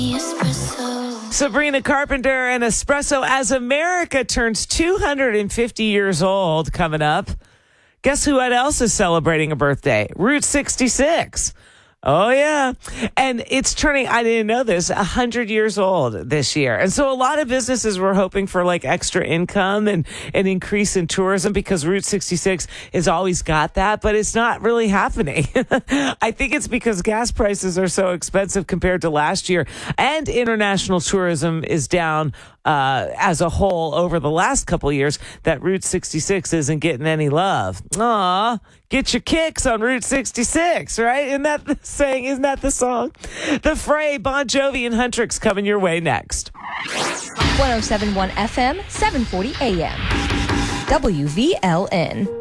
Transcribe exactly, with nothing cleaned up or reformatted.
Sabrina Carpenter and Espresso as America turns two hundred fifty years old coming up. Guess who else is celebrating a birthday? Route sixty-six. Oh, yeah. And it's turning, I didn't know this, one hundred years old this year. And so a lot of businesses were hoping for like extra income and an increase in tourism because Route sixty-six has always got that, but it's not really happening. I think it's because gas prices are so expensive compared to last year, and international tourism is down uh, as a whole over the last couple of years, that Route sixty-six isn't getting any love. Aw, get your kicks on Route sixty-six, right? Isn't that the saying? Isn't that the song? The Fray, Bon Jovi, and Huntrix coming your way next. one oh seven point one F M, seven forty A M. W V L N.